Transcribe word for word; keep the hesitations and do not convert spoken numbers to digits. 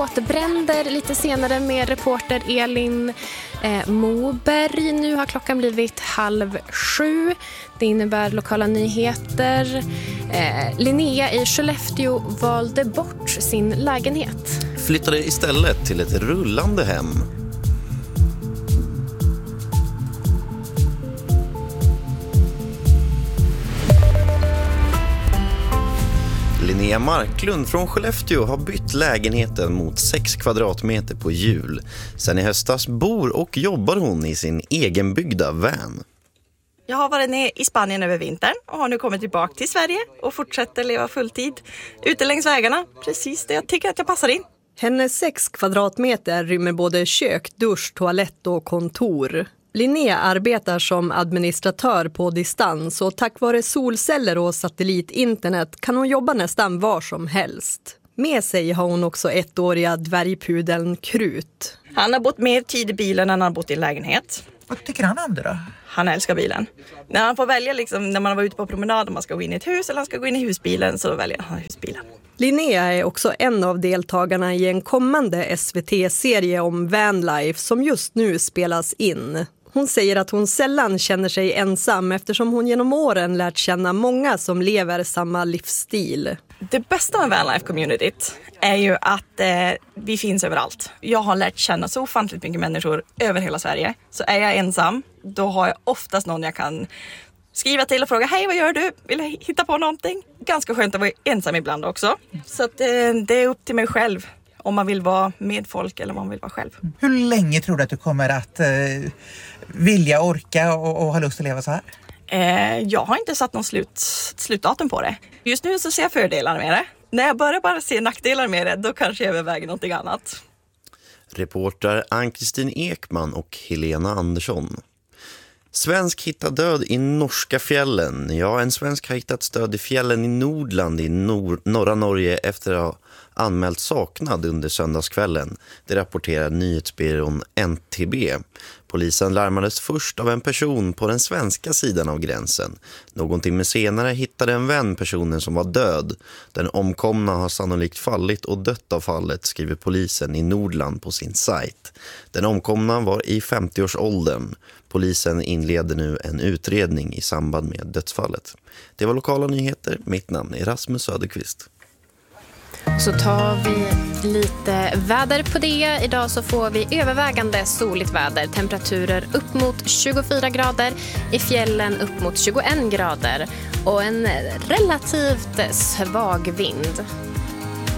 båtbränder lite senare med reporter Elin eh, Moberg. Nu har klockan blivit halv sju. Det innebär lokala nyheter. Eh, Linnea i Skellefteå valde bort sin lägenhet. Flyttade istället till ett rullande hem. Linnea Marklund från Skellefteå har bytt lägenheten mot sex kvadratmeter på jul. Sen i höstas bor och jobbar hon i sin egenbyggda van. Jag har varit ner i Spanien över vintern och har nu kommit tillbaka till Sverige och fortsätter leva fulltid ute längs vägarna. Precis det jag tycker att jag passar in. Hennes sex kvadratmeter rymmer både kök, dusch, toalett och kontor. Linnea arbetar som administratör på distans och tack vare solceller och satellitinternet kan hon jobba nästan var som helst. Med sig har hon också ettåriga dvärgpudeln Krut. Han har bott mer tid i bilen än han har bott i lägenhet. Vad tycker han om det då? Han älskar bilen. När han får välja liksom, när man var ute på promenad om man ska gå in i ett hus eller han ska gå in i husbilen så väljer han husbilen. Linnea är också en av deltagarna i en kommande S V T-serie om vanlife som just nu spelas in. Hon säger att hon sällan känner sig ensam eftersom hon genom åren lärt känna många som lever samma livsstil. Det bästa med vanlife-communityt är ju att eh, vi finns överallt. Jag har lärt känna så ofantligt mycket människor över hela Sverige. Så är jag ensam, då har jag oftast någon jag kan skriva till och fråga hej, vad gör du? Vill jag hitta på någonting? Ganska skönt att vara ensam ibland också. Så att, eh, det är upp till mig själv om man vill vara med folk eller om man vill vara själv. Hur länge tror du att du kommer att eh, vilja, orka och, och ha lust att leva så här? Eh, jag har inte satt någon slut, slutdatum på det. Just nu så ser jag fördelar med det. När jag börjar bara se nackdelar med det, då kanske jag överväger någonting annat. Reporter Ann-Kristin Ekman och Helena Andersson. Svensk hittar död i norska fjällen. Ja, en svensk har hittat död i fjällen i Nordland i nor- norra Norge efter att ha anmält saknad under söndagskvällen. Det rapporterar nyhetsbyrån N T B. Polisen larmades först av en person på den svenska sidan av gränsen. Någon timme senare hittade en vän personen som var död. Den omkomna har sannolikt fallit och dött av fallet, skriver polisen i Nordland på sin sajt. Den omkomna var i femtio-årsåldern. Polisen inleder nu en utredning i samband med dödsfallet. Det var lokala nyheter. Mitt namn är Rasmus Söderqvist. Så tar vi lite väder på det. Idag så får vi övervägande soligt väder. Temperaturer upp mot tjugofyra grader. I fjällen upp mot tjugoen grader. Och en relativt svag vind.